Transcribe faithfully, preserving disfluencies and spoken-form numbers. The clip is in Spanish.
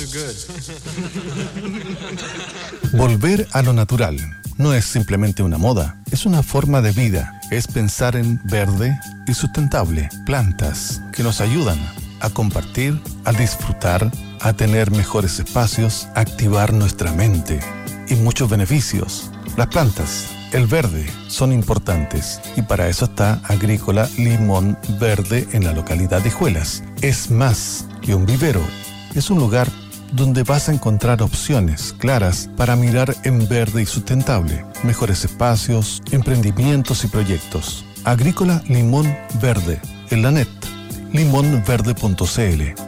Volver a lo natural no es simplemente una moda, es una forma de vida. Es pensar en verde y sustentable. Plantas que nos ayudan a compartir, a disfrutar, a tener mejores espacios, a activar nuestra mente y muchos beneficios. Las plantas, el verde, son importantes y para eso está Agrícola Limón Verde en la localidad de Hijuelas. Es más que un vivero, es un lugar donde vas a encontrar opciones claras para mirar en verde y sustentable, mejores espacios, emprendimientos y proyectos. Agrícola Limón Verde, en la net, limón verde punto c l.